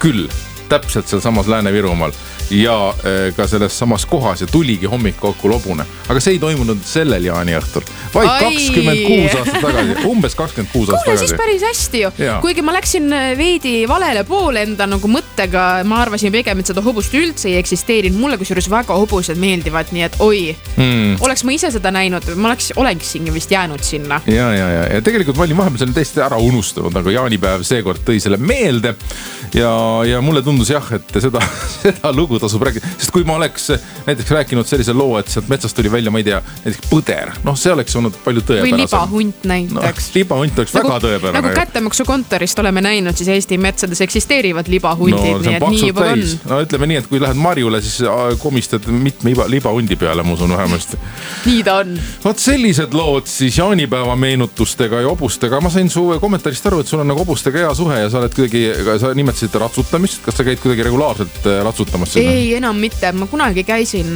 küll täpselt seal samas Lääne-Virumaal ja ka selles samas kohas ja tuligi hommik kokku lobune. Aga see ei toimunud sellel jaaniõhtul, vaid 26 aastat tagasi, umbes 26 aastat tagasi. Siis päris hästi ju. Kuigi ma läksin veidi valele poole enda nagu mõttega, ma arvasin pigem, et seda hobust üldse ei eksisteerinud. Mulle kusjuures väga hobused meeldivad, nii et oleks ma ise seda näinud, ma oleksingi vist jäänud sinna. Ja tegelikult ma olin vahepeal selle täiesti ära unustanud, aga jaanipäev seekord tõi selle meelde ja mulle tundus jah, et seda lugu tasub rääkida, sest kui ma oleks näiteks rääkinud sellise loo, et sealt metsast tuli välja, ma ei tea, näiteks põder, see oleks olnud palju tõepärasem. Või libahunt näiteks. Libahunt oleks väga tõepärane. Nagu kättemaksu kontorist oleme näinud, siis Eesti metsades eksisteerivad libahundid, nii et nii juba on. No ütleme nii, et kui lähed marjule, siis komistad mitme libahundi peale, ma usun vähemasti. Nii ta on. Vaat sellised lood siis jaanipäeva meenutustega ja hobustega. Ma sain su kommentaarist aru, et sul on nagu hobustega hea suhe ja sa oled kuidagi, sa nimetasid ratsutamist, kas sa käid kuidagi regulaarselt ratsutamas seda? Ei, enam mitte. Ma kunagi käisin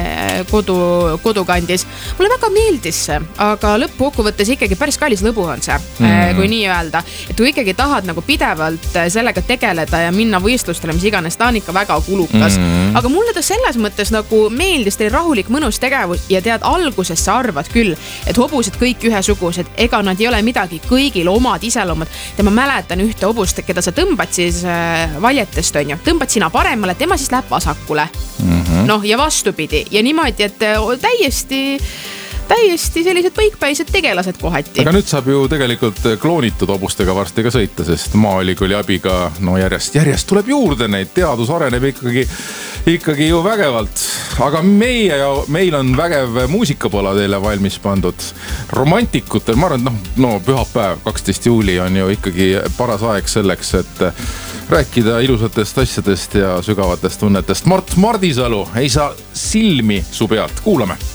kodukandis. Mulle väga meeldis see, aga lõppkokkuvõttes ikkagi päris kallis lõbu on see, kui nii öelda. Et kui ikkagi tahad nagu pidevalt sellega tegeleda ja minna võistlustele, mis iganes, ta on ikka väga kulukas. Aga mulle ta selles mõttes nagu meeldis teil rahulik mõnus tegevus ja tead, alguses sa arvad küll, et hobused kõik ühesugused, ega nad ei ole midagi, kõigil omad iseloomad. Ja ma mäletan ühte hobust, keda sa tõmbad siis valjetest, on ju. Tõmbad sina paremale, tema siis läheb vasakule. Ja vastupidi. Ja niimoodi, et täiesti sellised põikpäised tegelased kohati. Aga nüüd saab ju tegelikult kloonitud hobustega varsti ka sõita, sest Maaülikooli abiga järjest tuleb juurde neid, teadus areneb ikkagi ju vägevalt. Aga meil on vägev muusikapala teile valmis pandud. Romantikutel, ma arvan, pühapäev 12. juuli on ju ikkagi paras aeg selleks, et rääkida ilusatest asjadest ja sügavatest tunnetest. Mart Mardisalu ei saa silmi su pealt. Kuulame.